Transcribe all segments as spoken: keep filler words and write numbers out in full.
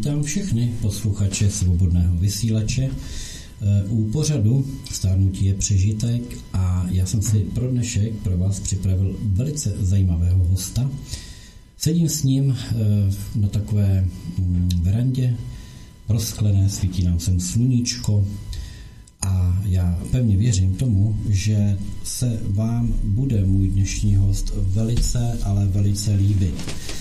Vítám všechny posluchače Svobodného vysílače. U pořadu Stárnutí je přežitek a já jsem si pro dnešek pro vás připravil velice zajímavého hosta. Sedím s ním na takové verandě, rozklené, svítí nám sem sluníčko a já pevně věřím tomu, že se vám bude můj dnešní host velice, ale velice líbit.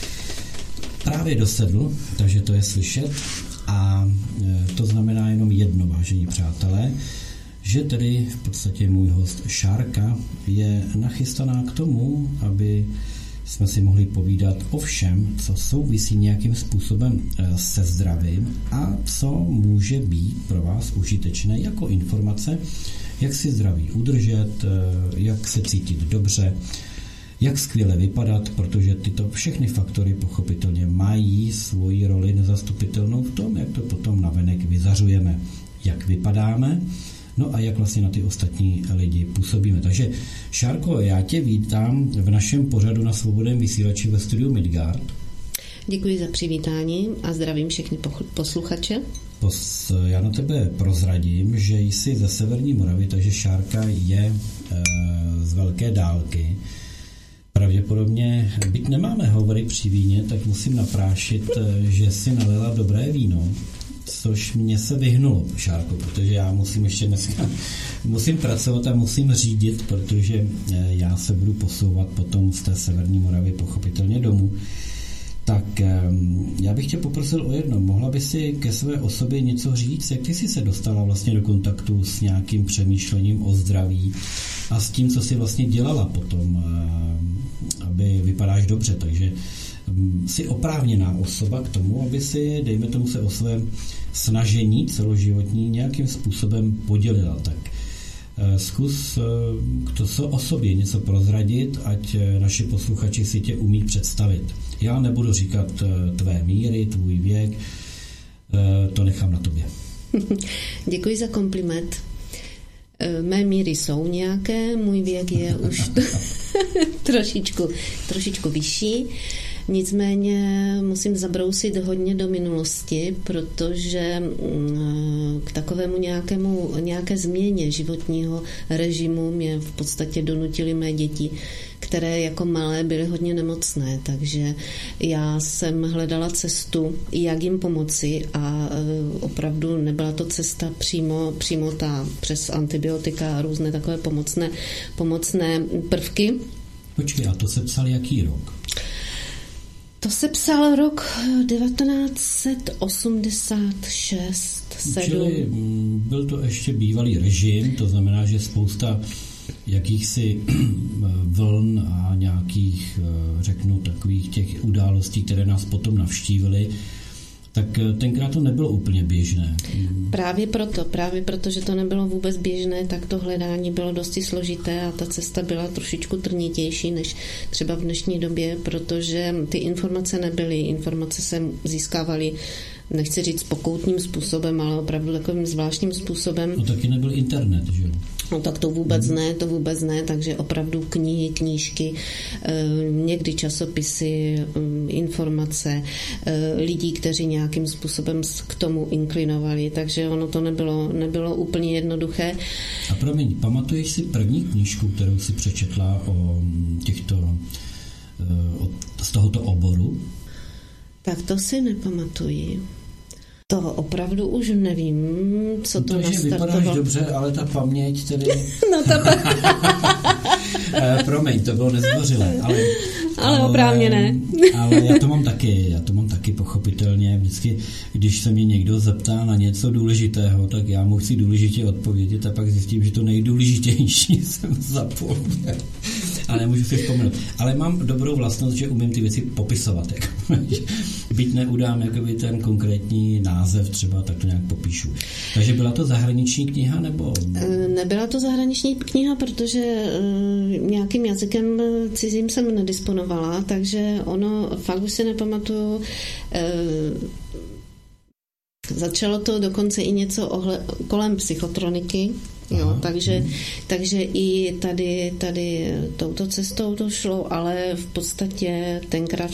Právě dosedl, takže to je slyšet a to znamená jenom jedno, vážení přátelé, že tedy v podstatě můj host Šárka je nachystaná k tomu, aby jsme si mohli povídat o všem, co souvisí nějakým způsobem se zdravím a co může být pro vás užitečné jako informace, jak si zdraví udržet, jak se cítit dobře, jak skvěle vypadat, protože tyto všechny faktory pochopitelně mají svoji roli nezastupitelnou v tom, jak to potom navenek vyzařujeme, jak vypadáme, no a jak vlastně na ty ostatní lidi působíme. Takže Šárko, já tě vítám v našem pořadu na Svobodném vysílači ve studiu Midgard. Děkuji za přivítání a zdravím všechny posluchače. Pos, já na tebe prozradím, že jsi ze Severní Moravy, takže Šárka je e, z velké dálky. Pravděpodobně, byť nemáme hovory při víně, tak musím naprášit, že si nalila dobré víno, což mě se vyhnulo, Šárko, protože já musím ještě dneska musím pracovat a musím řídit, protože já se budu posouvat potom z té Severní Moravy pochopitelně domů. Tak já bych tě poprosil o jedno. Mohla by si ke své osobě něco říct? Jak ty jsi se dostala vlastně do kontaktu s nějakým přemýšlením o zdraví a s tím, co jsi vlastně dělala potom, aby vypadáš dobře? Takže jsi oprávněná osoba k tomu, aby si, dejme tomu, se o svém snažení celoživotní nějakým způsobem podělila. Tak zkus to o sobě něco prozradit, ať naši posluchači si tě umí představit. Já nebudu říkat tvé míry, tvůj věk, to nechám na tobě. Děkuji za kompliment. Mé míry jsou nějaké, můj věk je už trošičku, trošičku vyšší. Nicméně musím zabrousit hodně do minulosti, protože k takovému nějakému, nějaké změně životního režimu mě v podstatě donutily mé děti, které jako malé byly hodně nemocné, takže já jsem hledala cestu, jak jim pomoci a opravdu nebyla to cesta přímo, přímo ta přes antibiotika a různé takové pomocné, pomocné prvky. Počkej, a to se psal jaký rok? To se psal rok devatenáct set osmdesát šest sedm. Čili byl to ještě bývalý režim, to znamená, že spousta jakýchsi vln a nějakých, řeknu, takových těch událostí, které nás potom navštívily, tak tenkrát to nebylo úplně běžné. Právě proto, právě proto, že to nebylo vůbec běžné, tak to hledání bylo dosti složité a ta cesta byla trošičku trnitější než třeba v dnešní době, protože ty informace nebyly, informace se získávaly, nechci říct pokoutním způsobem, ale opravdu takovým zvláštním způsobem. No taky nebyl internet, že jo? No tak to vůbec hmm. ne, to vůbec ne, takže opravdu knihy, knížky, někdy časopisy, informace, lidí, kteří nějakým způsobem k tomu inklinovali, takže ono to nebylo, nebylo úplně jednoduché. A promiň, pamatuješ si první knížku, kterou si přečetla o těchto, z tohoto oboru? Tak to si nepamatuji. To opravdu už nevím, co to nastartovalo. Takže vypadáš dobře, ale ta paměť tedy... no ta paměť... Promiň, to bylo nezdvořilé, ale... Ale oprávněné. Ale já to mám taky, já to mám taky pochopitelně. Vždycky, když se mě někdo zeptá na něco důležitého, tak já mu chci důležitě odpovědět a pak zjistím, že to nejdůležitější jsem zapomněl. A nemůžu si vzpomenout. Ale mám dobrou vlastnost, že umím ty věci popisovat. Byť neudám jakoby ten konkrétní název třeba, tak to nějak popíšu. Takže byla to zahraniční kniha, nebo? Nebyla to zahraniční kniha, protože nějakým jazykem cizím jsem nedisponovala, takže ono, fakt už si nepamatuju. Začalo to dokonce i něco ohle, kolem psychotroniky, jo, takže, takže i tady, tady touto cestou to šlo, ale v podstatě tenkrát